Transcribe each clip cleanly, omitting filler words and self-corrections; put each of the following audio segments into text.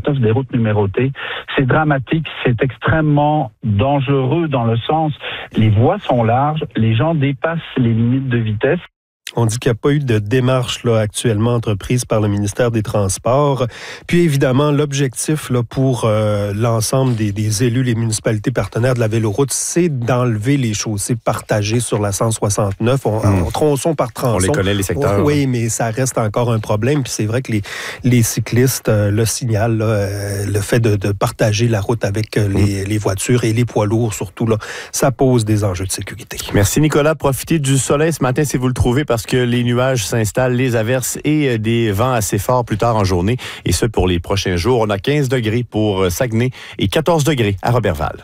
169, des routes numérotées. C'est dramatique, c'est extrêmement dangereux dans le sens, les voies sont larges, les gens dépassent les limites de vitesse. On dit qu'il n'y a pas eu de démarche là, actuellement entreprise par le ministère des Transports. Puis évidemment, l'objectif là, pour l'ensemble des élus, les municipalités partenaires de la véloroute, c'est d'enlever les chaussées partagées sur la 169. En tronçon par tronçon. On les connaît, les secteurs. Oui, mais ça reste encore un problème. Puis c'est vrai que les cyclistes le signalent, là, le fait de partager la route avec les voitures et les poids lourds surtout, là, ça pose des enjeux de sécurité. Merci Nicolas. Profitez du soleil ce matin si vous le trouvez parce que les nuages s'installent, les averses et des vents assez forts plus tard en journée. Et ce, pour les prochains jours. On a 15 degrés pour Saguenay et 14 degrés à Roberval.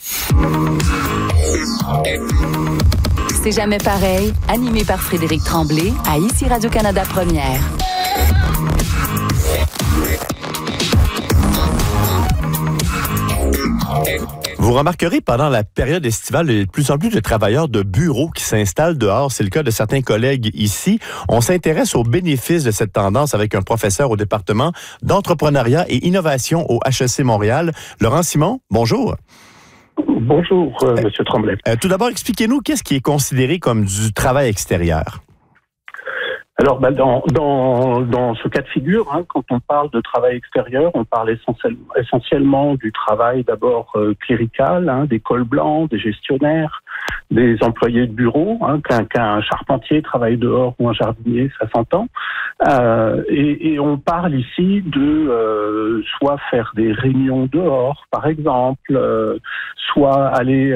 C'est jamais pareil, animé par Frédéric Tremblay à ici Radio-Canada Première. Vous remarquerez pendant la période estivale, de plus en plus de travailleurs de bureaux qui s'installent dehors. C'est le cas de certains collègues ici. On s'intéresse aux bénéfices de cette tendance avec un professeur au département d'entrepreneuriat et innovation au HEC Montréal. Laurent Simon, bonjour. Bonjour, M. Tremblay. Tout d'abord, expliquez-nous qu'est-ce qui est considéré comme du travail extérieur. Alors, dans ce cas de figure, quand on parle de travail extérieur, on parle essentiellement du travail d'abord clérical, des cols blancs, des gestionnaires, des employés de bureau, qu'un charpentier travaille dehors ou un jardinier, ça s'entend. Et on parle ici de soit faire des réunions dehors, par exemple, soit aller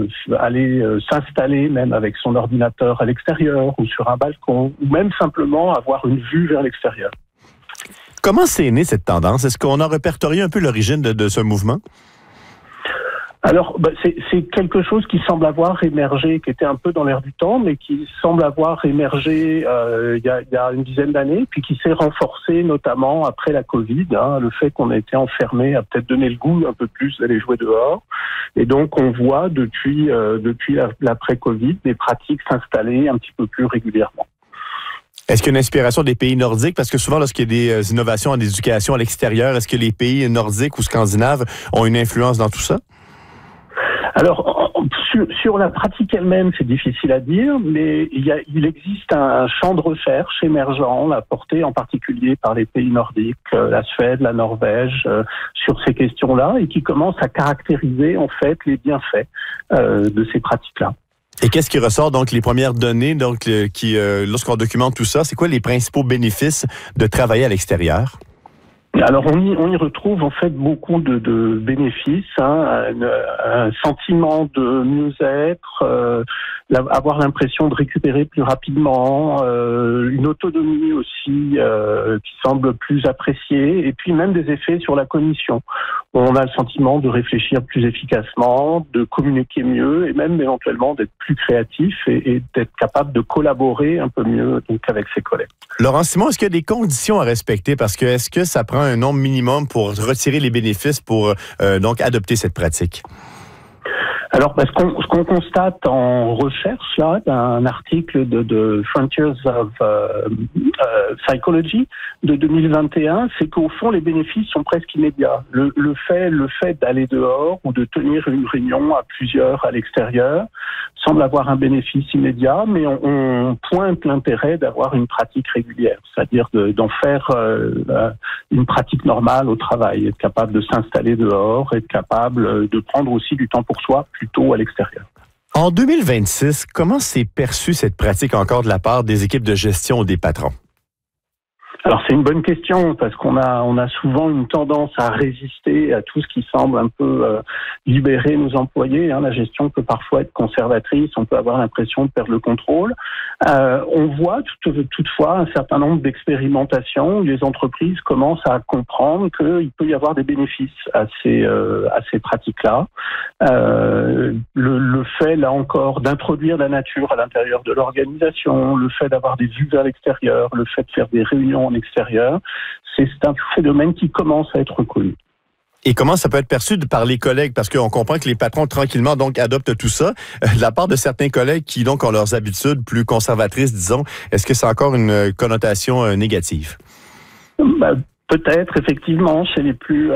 s'installer même avec son ordinateur à l'extérieur ou sur un balcon, ou même simplement avoir une vue vers l'extérieur. Comment c'est né cette tendance? Est-ce qu'on a répertorié un peu l'origine de ce mouvement? Alors, c'est quelque chose qui semble avoir émergé, qui était un peu dans l'air du temps, mais qui semble avoir émergé il y a une dizaine d'années, puis qui s'est renforcé notamment après la Covid. Le fait qu'on a été enfermé a peut-être donné le goût un peu plus d'aller jouer dehors. Et donc, on voit depuis l'après-Covid des pratiques s'installer un petit peu plus régulièrement. Est-ce qu'il y a une inspiration des pays nordiques? Parce que souvent, lorsqu'il y a des innovations en éducation à l'extérieur, est-ce que les pays nordiques ou scandinaves ont une influence dans tout ça? Alors, sur la pratique elle-même, c'est difficile à dire, mais il existe un champ de recherche émergent, porté en particulier par les pays nordiques, la Suède, la Norvège, sur ces questions-là, et qui commence à caractériser en fait les bienfaits de ces pratiques-là. Et qu'est-ce qui ressort, donc, les premières données, donc, lorsqu'on documente tout ça, c'est quoi les principaux bénéfices de travailler à l'extérieur? Alors on y retrouve en fait beaucoup de bénéfices, un sentiment de mieux-être, avoir l'impression de récupérer plus rapidement, une autonomie aussi qui semble plus appréciée, et puis même des effets sur la cognition. On a le sentiment de réfléchir plus efficacement, de communiquer mieux, et même éventuellement d'être plus créatif et d'être capable de collaborer un peu mieux donc avec ses collègues. Laurent Simon, est-ce qu'il y a des conditions à respecter? Parce que est-ce que ça prend un nombre minimum pour retirer les bénéfices pour donc adopter cette pratique? Alors, ce qu'on constate en recherche, là, d'un article de Frontiers of Psychology de 2021, c'est qu'au fond, les bénéfices sont presque immédiats. Le fait d'aller dehors ou de tenir une réunion à plusieurs à l'extérieur semble avoir un bénéfice immédiat, mais on pointe l'intérêt d'avoir une pratique régulière, c'est-à-dire d'en faire une pratique normale au travail, être capable de s'installer dehors, être capable de prendre aussi du temps pour soi, plutôt à l'extérieur. En 2026, comment s'est perçue cette pratique encore de la part des équipes de gestion ou des patrons? Alors c'est une bonne question parce qu'on a souvent une tendance à résister à tout ce qui semble un peu libérer nos employés. La gestion peut parfois être conservatrice, on peut avoir l'impression de perdre le contrôle. On voit toutefois un certain nombre d'expérimentations où les entreprises commencent à comprendre qu'il peut y avoir des bénéfices à ces pratiques-là. Le fait, là encore, d'introduire la nature à l'intérieur de l'organisation, le fait d'avoir des vues vers l'extérieur, le fait de faire des réunions en extérieur, c'est un phénomène qui commence à être reconnu. Et comment ça peut être perçu par les collègues? Parce qu'on comprend que les patrons, tranquillement, donc, adoptent tout ça. De la part de certains collègues qui, donc, ont leurs habitudes plus conservatrices, disons, est-ce que c'est encore une connotation négative? Peut-être, effectivement, chez les plus